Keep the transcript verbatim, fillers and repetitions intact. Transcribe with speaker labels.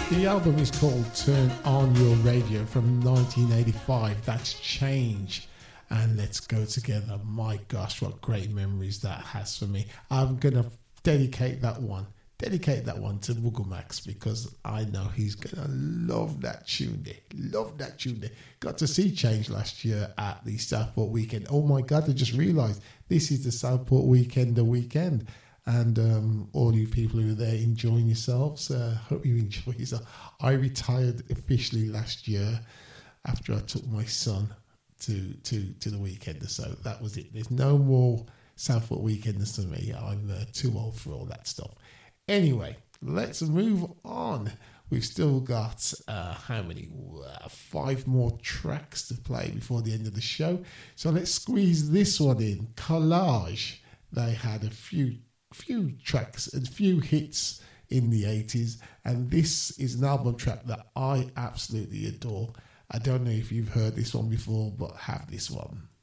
Speaker 1: The album is called Turn On Your Radio from nineteen eighty-five. That's Change. And Let's Go Together. My gosh, what great memories that has for me. I'm going to dedicate that one. Dedicate that one to Woogle Max because I know he's going to love that tune there. Love that tune there. Got to see Change last year at the Southport Weekend. Oh my God, I just realised this is the Southport Weekend, the weekend. And um, all you people who are there enjoying yourselves, uh, hope you enjoy yourself. I retired officially last year after I took my son to to to the Weekender. So that was it. There's no more Southport Weekenders for me. I'm uh, too old for all that stuff. Anyway, let's move on. We've still got uh, how many? Uh, five more tracks to play before the end of the show. So let's squeeze this one in. Collage. They had a few few tracks and few hits in the eighties, and this is an album track that I absolutely adore. I don't know if you've heard this one before, but have this one.